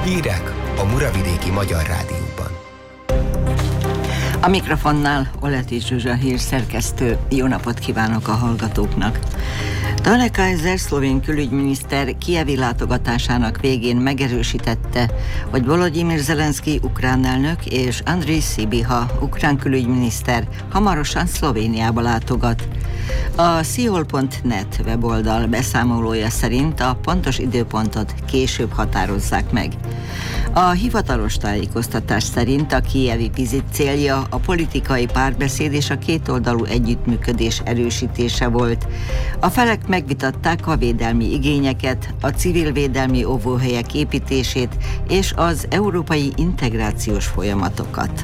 Hírek a Muravidéki Magyar Rádióban. A mikrofonnál Oleti Zsuzsa hírszerkesztő. Jó napot kívánok a hallgatóknak! Dane Kaiser szlovén külügyminiszter kijevi látogatásának végén megerősítette, hogy Volodymyr Zelenszky ukrán elnök és Andrej Sibiha ukrán külügyminiszter hamarosan Szlovéniába látogat. A Szihol.net weboldal beszámolója szerint a pontos időpontot később határozzák meg. A hivatalos tájékoztatás szerint a kijevi vizit célja a politikai párbeszéd és a kétoldalú együttműködés erősítése volt. A felek megvitatták a védelmi igényeket, a civil védelmi óvóhelyek építését és az európai integrációs folyamatokat.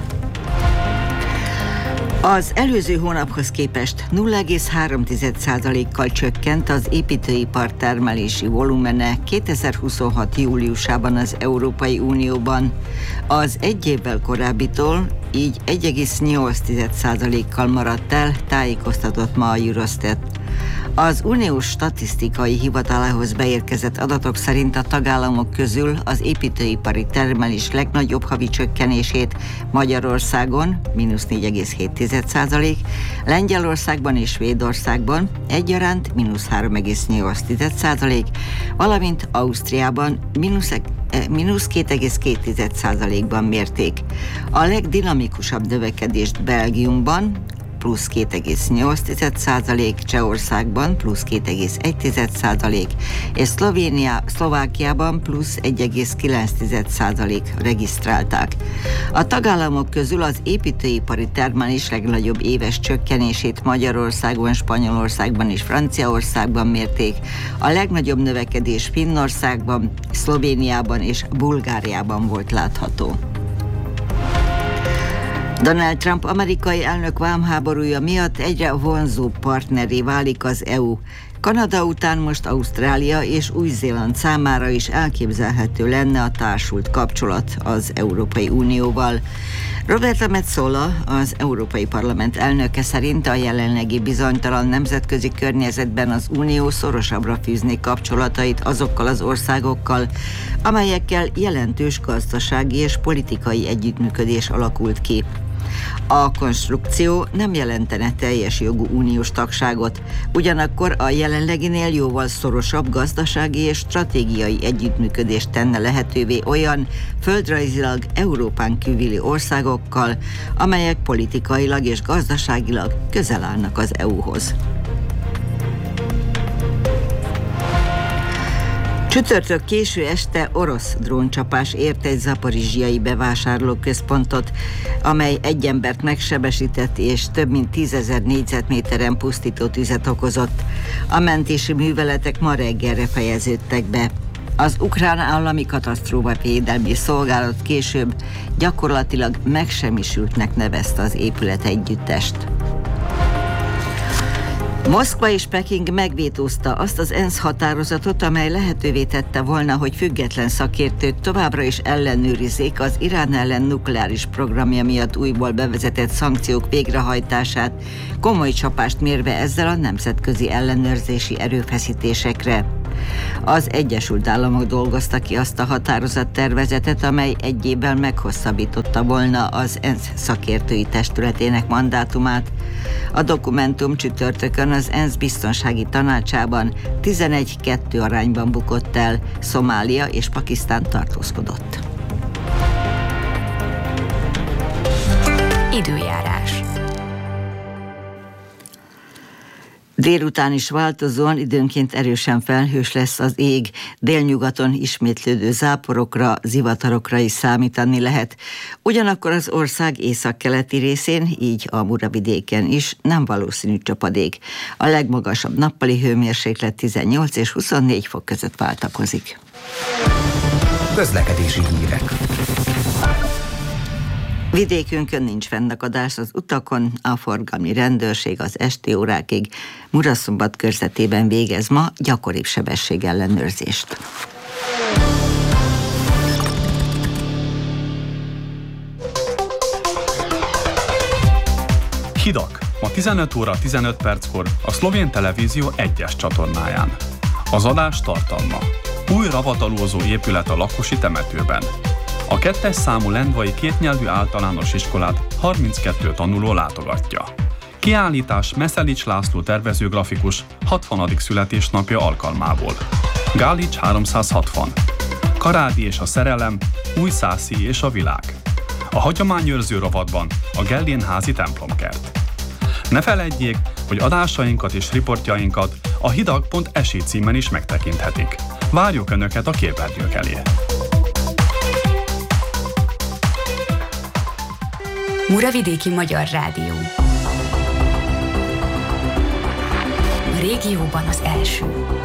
Az előző hónaphoz képest 0,3%-kal csökkent az építőipar termelési volumene 2026. júliusában az Európai Unióban. Az egy évvel korábbitól így 1,8%-kal maradt el, tájékoztatott ma a Eurostat. Az Uniós Statisztikai Hivatalához beérkezett adatok szerint a tagállamok közül az építőipari termelés legnagyobb havi csökkenését Magyarországon -4,7%, Lengyelországban és Svédországban egyaránt -3,8%, valamint Ausztriában -2,2%-ban mérték. A legdinamikusabb növekedést Belgiumban plusz 2,8%, Csehországban plusz 2,1% és Szlovákiában plusz 1,9% regisztrálták. A tagállamok közül az építőipari termelés legnagyobb éves csökkenését Magyarországon, Spanyolországban és Franciaországban mérték. A legnagyobb növekedés Finnországban, Szlovéniában és Bulgáriában volt látható. Donald Trump amerikai elnök vámháborúja miatt egyre vonzóbb partneré válik az EU. Kanada után most Ausztrália és Új-Zéland számára is elképzelhető lenne a társult kapcsolat az Európai Unióval. Roberta Metsola, az Európai Parlament elnöke szerint a jelenlegi bizonytalan nemzetközi környezetben az Unió szorosabbra fűzni kapcsolatait azokkal az országokkal, amelyekkel jelentős gazdasági és politikai együttműködés alakult ki. A konstrukció nem jelentene teljes jogú uniós tagságot, ugyanakkor a jelenleginél jóval szorosabb gazdasági és stratégiai együttműködést tenne lehetővé olyan földrajzilag Európán kívüli országokkal, amelyek politikailag és gazdaságilag közel állnak az EU-hoz. Csütörtök késő este orosz dróncsapás ért egy zaporizsjai bevásárlóközpontot, amely egy embert megsebesített és több mint 10 000 négyzetméteren pusztító tüzet okozott. A mentési műveletek ma reggelre fejeződtek be. Az ukrán állami katasztrófavédelmi szolgálat később gyakorlatilag megsemmisültnek nevezte az épület együttest. Moszkva és Peking megvétózta azt az ENSZ határozatot, amely lehetővé tette volna, hogy független szakértők továbbra is ellenőrizzék az Irán ellen nukleáris programja miatt újból bevezetett szankciók végrehajtását, komoly csapást mérve ezzel a nemzetközi ellenőrzési erőfeszítésekre. Az Egyesült Államok dolgozta ki azt a határozattervezetet, amely egy évvel meghosszabbította volna az ENSZ szakértői testületének mandátumát. A dokumentum csütörtökön az ENSZ biztonsági tanácsában 11-2 arányban bukott el, Szomália és Pakisztán tartózkodott. Időjárás. Délután is változóan, időnként erősen felhős lesz az ég, délnyugaton ismétlődő záporokra, zivatarokra is számítani lehet. Ugyanakkor az ország északkeleti részén, így a Muravidéken is nem valószínű csapadék. A legmagasabb nappali hőmérséklet 18 és 24 fok között váltakozik. Közlekedési hírek. Vidékünkön nincs fennakadás az utakon, a forgalmi rendőrség az esti órákig Muraszombat körzetében végez ma gyakoribb sebességellenőrzést. Hidak. Ma 15 óra 15 perckor a Szlovén Televízió 1-es csatornáján. Az adás tartalma: Új ravatalózó épület a lakosi temetőben. A 2. számú lendvai kétnyelvű általános iskolát 32 tanuló látogatja. Kiállítás Meszelics László tervezőgrafikus 60. születésnapja alkalmából. Gálics 360. Karádi és a szerelem, Újszászi és a világ. A hagyományőrző rovatban a Gellén-házi templomkert. Ne feledjék, hogy adásainkat és riportjainkat a hidag.si címen is megtekinthetik. Várjuk Önöket a képernyők elé! Muravidéki Magyar Rádió. A régióban az első.